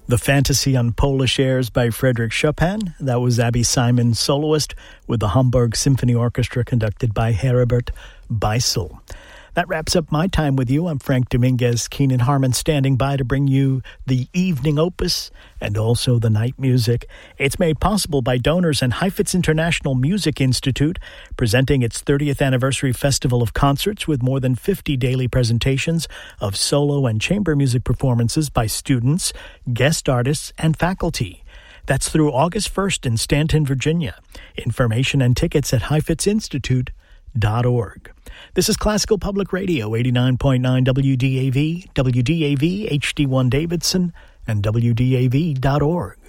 The Fantasy on Polish Airs by Frédéric Chopin. That was Abby Simon, soloist, with the Hamburg Symphony Orchestra conducted by Herbert Beisel. That wraps up my time with you. I'm Frank Dominguez, Keenan Harmon, standing by to bring you the evening opus and also the night music. It's made possible by donors and Heifetz International Music Institute, presenting its 30th anniversary festival of concerts with more than 50 daily presentations of solo and chamber music performances by students, guest artists, and faculty. That's through August 1st in Stanton, Virginia. Information and tickets at heifetzinstitute.org. This is Classical Public Radio, 89.9 WDAV, WDAV HD1 Davidson, and WDAV.org.